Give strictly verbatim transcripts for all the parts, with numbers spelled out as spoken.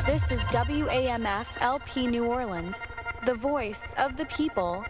This is W A M F L P New Orleans, the voice of the people.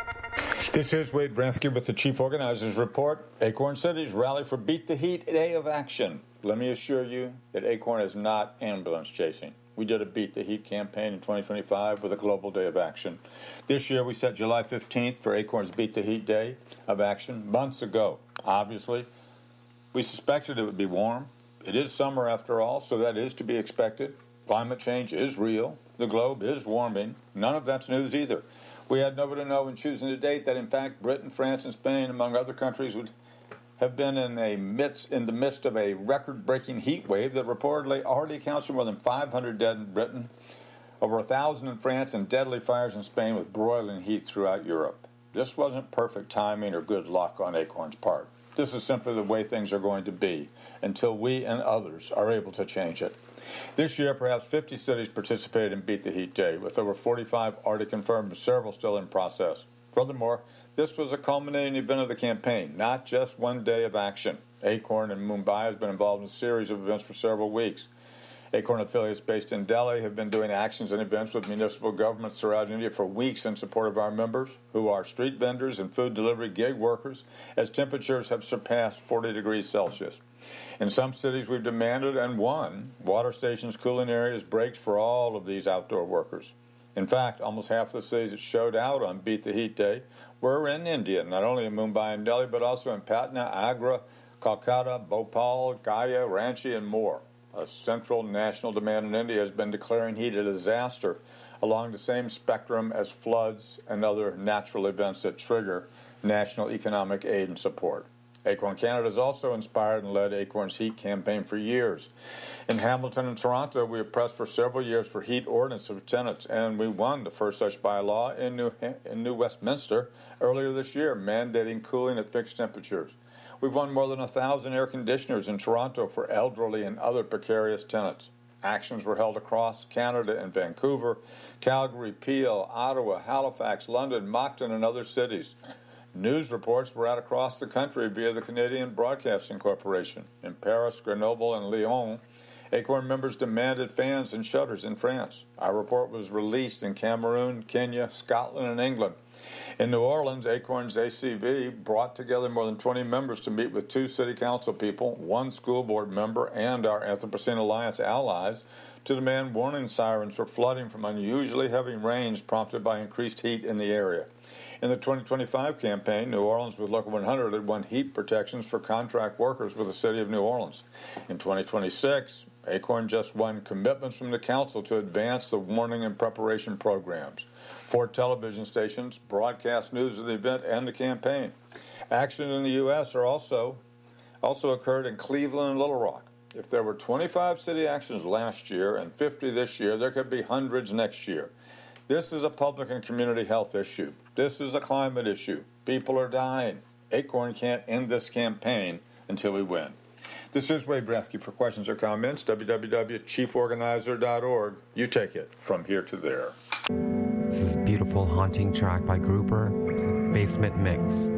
This is Wade Bransky with the Chief Organizers Report. Acorn City's rally for Beat the Heat Day of Action. Let me assure you that Acorn is not ambulance chasing. We did a Beat the Heat campaign in twenty twenty-five with a global day of action. This year we set July fifteenth for Acorn's Beat the Heat Day of Action months ago. Obviously, we suspected it would be warm. It is summer after all, so that is to be expected. Climate change is real. The globe is warming. None of that's news either. We had nobody to know in choosing a date that, in fact, Britain, France, and Spain, among other countries, would have been in a midst in the midst of a record-breaking heat wave that reportedly already accounts for more than five hundred dead in Britain, over one thousand in France, and deadly fires in Spain with broiling heat throughout Europe. This wasn't perfect timing or good luck on Acorn's part. This is simply the way things are going to be until we and others are able to change it. This year, perhaps fifty cities participated in Beat the Heat Day, with over forty-five already confirmed and several still in process. Furthermore, this was a culminating event of the campaign, not just one day of action. Acorn in Mumbai has been involved in a series of events for several weeks. Acorn affiliates based in Delhi have been doing actions and events with municipal governments throughout India for weeks in support of our members, who are street vendors and food delivery gig workers, as temperatures have surpassed forty degrees Celsius. In some cities, we've demanded and won water stations, cooling areas, breaks for all of these outdoor workers. In fact, almost half of the cities that showed out on Beat the Heat Day were in India, not only in Mumbai and Delhi, but also in Patna, Agra, Kolkata, Bhopal, Gaya, Ranchi, and more. A central national demand in India has been declaring heat a disaster along the same spectrum as floods and other natural events that trigger national economic aid and support. Acorn Canada has also inspired and led Acorn's heat campaign for years. In Hamilton and Toronto, we have pressed for several years for heat ordinance of tenants, and we won the first such bylaw in New, in New Westminster earlier this year, mandating cooling at fixed temperatures. We've won more than one thousand air conditioners in Toronto for elderly and other precarious tenants. Actions were held across Canada in Vancouver, Calgary, Peel, Ottawa, Halifax, London, Moncton, and other cities. News reports were out across the country via the Canadian Broadcasting Corporation. In Paris, Grenoble, and Lyon, Acorn members demanded fans and shutters in France. Our report was released in Cameroon, Kenya, Scotland, and England. In New Orleans, Acorn's A C V brought together more than twenty members to meet with two city council people, one school board member, and our Anthropocene Alliance allies to demand warning sirens for flooding from unusually heavy rains prompted by increased heat in the area. In the twenty twenty-five campaign, New Orleans with Local one hundred had won heat protections for contract workers with the city of New Orleans. In twenty twenty-six, Acorn just won commitments from the council to advance the warning and preparation programs. Four television stations broadcast news of the event and the campaign. Action in the U S are also also occurred in Cleveland and Little Rock. If there were twenty-five city actions last year and fifty this year, there could be hundreds next year. This is a public and community health issue. This is a climate issue. People are dying. Acorn can't end this campaign until we win. This is Wade Bransky. For questions or comments, w w w dot chief organizer dot org. You take it from here to there. This is a beautiful, haunting track by Grouper, Basement Mix.